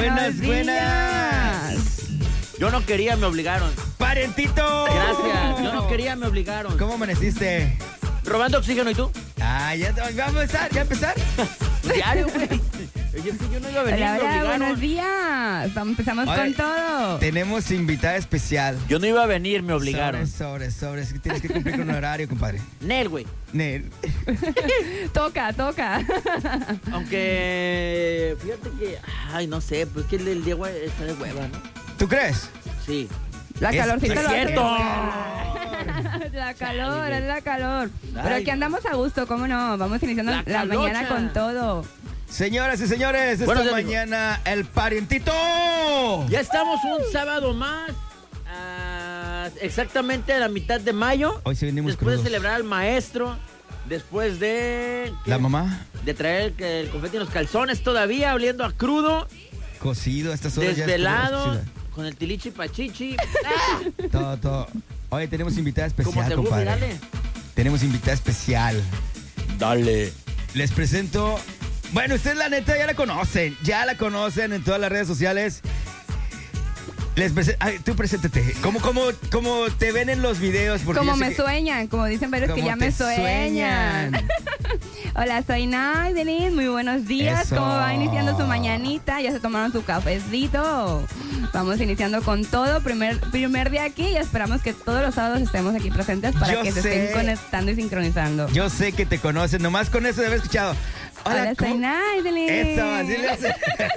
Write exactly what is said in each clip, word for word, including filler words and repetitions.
buenas, buenas. Yo no quería, me obligaron. ¡Parientito! Gracias, yo no quería, me obligaron. ¿Cómo amaneciste? Robando oxígeno, ¿y tú? Ah, ya te- vamos a empezar, ya a empezar. Diario, güey. Oye, es que yo no iba a venir, Hola, me hola, obligaron. buenos días. Vamos, empezamos Oye, con todo. Tenemos invitada especial. Yo no iba a venir, me obligaron. Sobres, sobres, sobres. Que tienes que cumplir con un horario, compadre. Nel, güey. Nel. Toca, toca. Aunque, fíjate que, ay, no sé, pues que el, el Diego está de hueva, ¿no? ¿Tú crees? Sí. La Es- calorcita es lo hace cierto. de- La calor, es la calor. Pero Ay. aquí andamos a gusto, ¿cómo no? Vamos iniciando La la, calocha. mañana con todo. Señoras y señores, esta Buenos días, amigo. mañana el parientito. Ya estamos un sábado más, ah, exactamente a la mitad de mayo. Hoy sí venimos Después crudos. de celebrar al maestro, después de... ¿qué? La mamá, De traer el, el confeti en los calzones todavía, oliendo a crudo, cocido a estas horas. ya desvelado, estuvo con el tilichi pachichi. cocida. Todo, todo. Oye, tenemos invitada Como especial, seguro, compadre. dale. Tenemos invitada especial. Dale. Les presento. Bueno, ustedes la neta ya la conocen. Ya la conocen en todas las redes sociales. Les presento. Tú preséntate. ¿Cómo, cómo, cómo te ven en los videos? Porque Como yo sé me que- sueñan, como dicen varios que Como ya me te sueñan. sueñan. Hola, soy Naidelin, muy buenos días. Eso. ¿Cómo va iniciando su mañanita? ¿Ya se tomaron su cafecito? Vamos iniciando con todo, primer, primer día aquí y esperamos que todos los sábados estemos aquí presentes para Yo que se sé. estén conectando y sincronizando. Yo sé que te conocen. Nomás con eso de haber escuchado. Hola, soy ¿cómo? Naidelin. Eso, así le hace.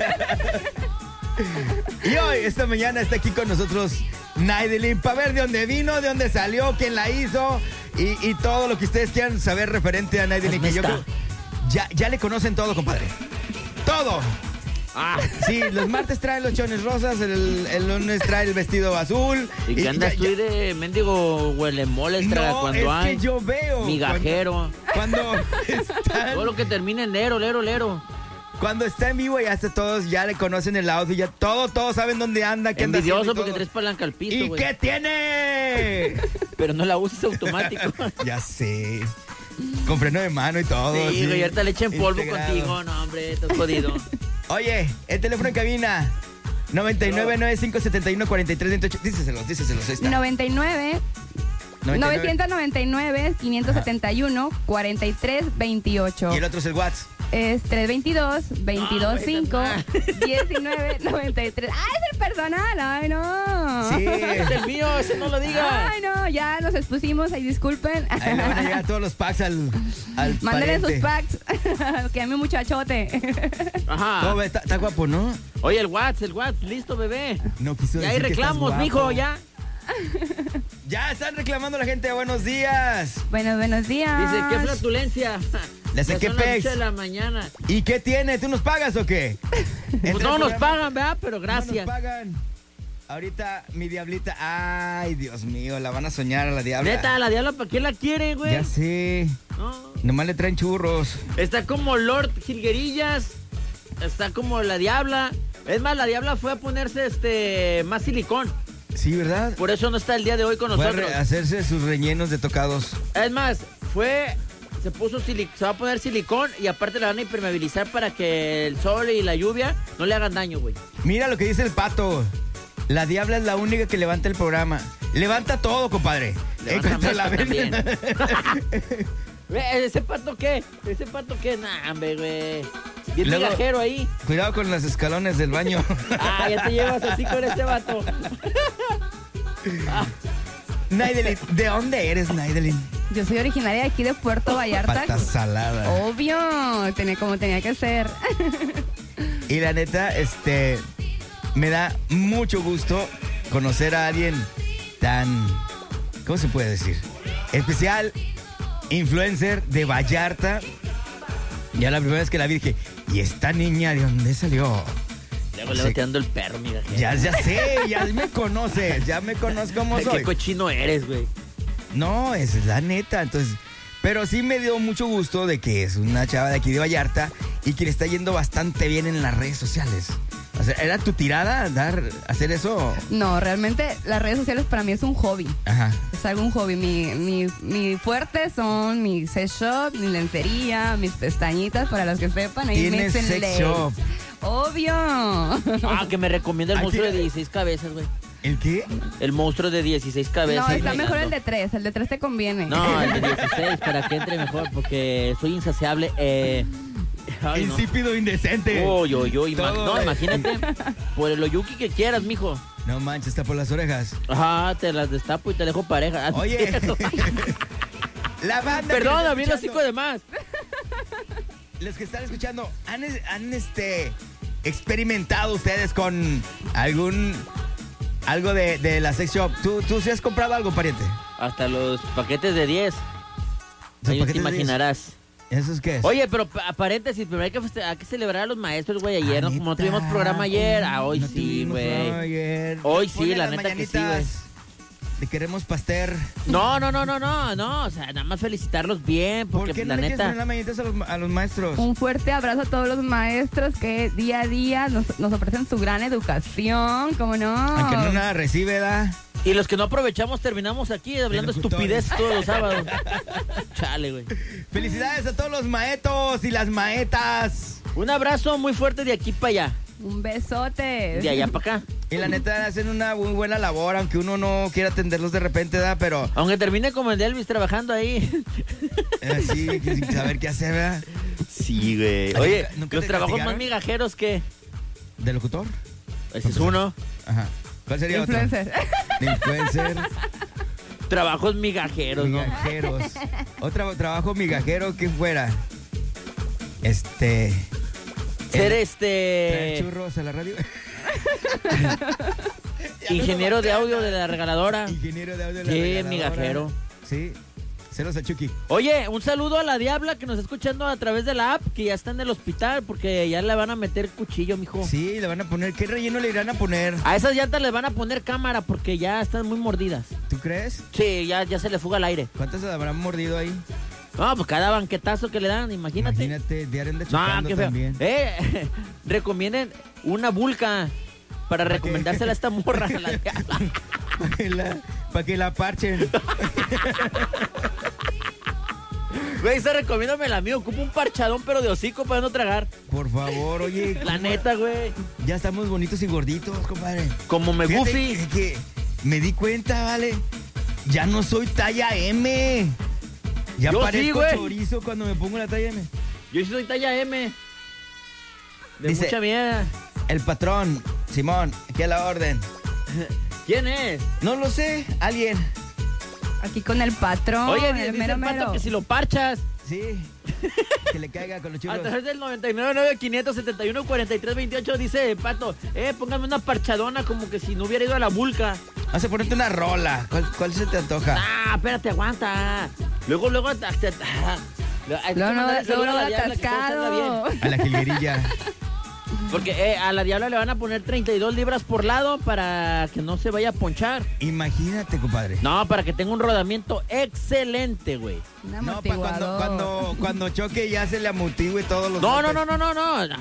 Y hoy, esta mañana, está aquí con nosotros Naidelin para ver de dónde vino, de dónde salió, quién la hizo y, y todo lo que ustedes quieran saber referente a Naidelin. Que yo Hazme creo, ya, ya le conocen todo, compadre. Todo. Ah, Sí, los martes trae los chones rosas, el, el lunes trae el vestido azul. y que andas ya- tú ya- ahí de mendigo huele moles traga No, cuando es hay. que yo veo. Migajero. Cuando, cuando están... Todo lo que termine en lero, lero, lero. Cuando está en vivo ya hasta todos ya le conocen el outfit, ya todo, todos saben dónde anda, qué anda haciendo Envidioso y porque todo. traes palanca al piso, ¿Y güey. qué tiene? Pero no la uses automático. Ya sé. Con freno de mano y todo. Sí, güey, ahorita le echen polvo integrado. contigo. No, hombre, estás jodido. Oye, el teléfono en cabina. noventa y nueve, noventa y cinco, setenta y uno, cuarenta y tres, veintiocho. Díceselos, díceselos, ahí está. noventa y nueve, noventa y nueve. novecientos noventa y nueve, quinientos setenta y uno, cuarenta y tres, veintiocho. Y el otro es el WhatsApp. Es trescientos veintidós, veintidós, güey, cinco, está diecinueve, noventa y tres. ¡Ah, es el personal! ¡Ay, no! Sí. Es el mío, ese no lo digas. ¡Ay, no! Ya nos expusimos, ahí disculpen. Ahí le van a llegar todos los packs al, al Mándenle sus pariente. packs. Que a mi muchachote. Ajá. ¿Cómo ves? Está, está guapo, ¿no? Oye, el WhatsApp, el WhatsApp, listo, bebé. No quiso Ya hay decir que estás reclamos, guapo. mijo, ya. Ya están reclamando la gente. Buenos días. Buenos, buenos días. Dice, qué flatulencia. Le Ya saqué son las pex. ocho de la mañana. ¿Y qué tiene? ¿Tú nos pagas o qué? Pues Entra no al nos programa. pagan, ¿verdad? Pero No gracias. nos pagan. Ahorita mi diablita. Ay, Dios mío, la van a soñar a la diabla. Neta, la diabla, ¿para qué la quiere, güey? Ya sé. No. Nomás le traen churros. Está como Lord Jilguerillas. Está como la diabla. Es más, la diabla fue a ponerse este más silicón. Sí, ¿verdad? Por eso no está el día de hoy con Fue a nosotros. re- hacerse sus rellenos de tocados. Es más, fue. Se puso sili- se va a poner silicón y aparte la van a impermeabilizar para que el sol y la lluvia no le hagan daño, güey. Mira lo que dice el pato. La diabla es la única que levanta el programa. Levanta todo, compadre. Levanta En cuanto la mosca ven- Ve, ¿Ese pato qué? ¿Ese pato qué? Nah, hombre, güey. Bien Luego- migajero ahí. Cuidado con los escalones del baño. Ah, ya te llevas así con este vato. Naidelin, ¿de dónde eres, Naidelin? Yo soy originaria de aquí de Puerto Vallarta. Pata salada. Obvio, tenía como tenía que ser. Y la neta, este, me da mucho gusto conocer a alguien tan, ¿cómo se puede decir? Especial, influencer de Vallarta. Ya la primera vez que la vi dije, ¿y esta niña de dónde salió? Luego le va tirando el perro, mira. Ya, ya sé, ya me conoces, ya me conozco cómo Qué soy. cochino eres, güey. No, esa es la neta, entonces... Pero sí me dio mucho gusto de que es una chava de aquí de Vallarta y que le está yendo bastante bien en las redes sociales. O sea, ¿era tu tirada dar, hacer eso? No, realmente las redes sociales para mí es un hobby. Ajá. Es algo un hobby. Mi, mi, mi fuerte son mi sex shop, mi lencería, mis pestañitas, para los que sepan. Ahí ¿Tienes Mix and sex Lace. shop? Obvio. Ah, que me recomienda el Aquí- monstruo de dieciséis cabezas, güey. ¿El qué? El monstruo de dieciséis cabezas. No, está bailando. mejor el de tres. El de tres te conviene. No, el de dieciséis, para que entre mejor, porque soy insaciable. Eh... Ay, no. Insípido, indecente. Uy, uy, uy, ima- Todo no, es- imagínate, por el oyuki que quieras, mijo. No manches, está por las orejas. Ajá, te las destapo y te dejo pareja. Ah, Oye. cierto. La banda. que Perdón, está abrí los escuchando, cinco de más. Los que están escuchando, ¿han, han este, experimentado ustedes con algún. Algo de, de la sex shop? ¿Tú, ¿Tú sí has comprado algo, pariente? Hasta los paquetes de diez. ¿Los Ahí te paquetes de imaginarás. ¿Eso es qué es? Oye, pero pa- paréntesis, pero hay que, feste- hay que celebrar a los maestros, güey, ayer, Ah, ¿no? Como no neta. tuvimos programa ayer. Ah, hoy No sí, tuvimos programa güey. ayer. Hoy sí, Ponle la las neta que sí, mañanitas. Le queremos pastel. No, no, no, no, no, no. O sea, nada más felicitarlos bien, ¿Por porque qué no la le quieres neta. poner las mañanitas a los, a los maestros? Un fuerte abrazo a todos los maestros que día a día nos, nos ofrecen su gran educación, ¿cómo no? Aunque no nada recibe, ¿da? Y los que no aprovechamos terminamos aquí hablando locutores. estupidez todos los sábados. Chale, güey. Felicidades a todos los maetos y las maetas. Un abrazo muy fuerte de aquí para allá. Un besote. De allá para acá. Y la neta hacen una muy buena labor, aunque uno no quiera atenderlos de repente, ¿da? Pero Aunque termine como el de Elvis trabajando ahí. así, sin saber qué hacer, ¿verdad? Sí, güey. ¿Nunca- Oye, nunca los te trabajos castigaron? más migajeros que... ¿De locutor? Ese es uno. Ajá. ¿Cuál sería Influencer. otro? De influencer. Trabajos migajeros, ¿no? Migajeros. Otro trabajo migajero que fuera. Este. Ser Traer este... churros a la radio. Ingeniero de audio de la regaladora. Ingeniero de audio de la Qué regaladora. migajero. Sí. Ceros a Chucky. Oye, un saludo a la Diabla que nos está escuchando a través de la app, que ya está en el hospital porque ya le van a meter cuchillo, mijo. Sí, le van a poner. ¿Qué relleno le irán a poner? A esas llantas le van a poner cámara porque ya están muy mordidas. ¿Tú crees? Sí, ya, ya se le fuga el aire. ¿Cuántas habrán mordido ahí? No, pues cada banquetazo que le dan, imagínate. Imagínate, diario anda No, chocando qué feo. también. Eh, recomienden una vulca para ¿Para qué? recomendársela a esta morra. A la Diabla. Para que la, pa' que la parchen. Güey, esa recomiéndame la mía. Ocupo un parchadón, pero de hocico para no tragar. Por favor, oye. La ¿cómo- neta, güey. Ya estamos bonitos y gorditos, compadre. Como me Fíjate goofy. que, que me di cuenta, vale. Ya no soy talla M. Ya Yo sí, parezco güey. chorizo cuando me pongo la talla M. Yo sí soy talla M. De Dice- mucha mierda. El patrón, Simón, aquí a la orden. ¿Quién es? No lo sé, alguien. Aquí con el patrón. Oye, el dice mero el pato mero. que si lo parchas Sí. Que le caiga con los a churros. través del noventa y nueve nueve quinientos setenta y uno cuarenta y tres veintiocho dice Pato, eh, póngame una parchadona como que si no hubiera ido a la vulca. Vas a ponerte una rola. ¿Cuál, cuál se te antoja? Ah, espérate, aguanta. Luego, luego, te- te- ah, hay que Luego, mandarle luego, saludo a la luego Diabla, que todo salga bien. atascado. A la jilguerilla. Porque eh, a la Diabla le van a poner treinta y dos libras por lado para que no se vaya a ponchar. Imagínate, compadre. No, para que tenga un rodamiento excelente, güey. Un No, para cuando, amortiguador. cuando, cuando choque ya se le amortigue todos los No, no, golpes. no, no, no, no.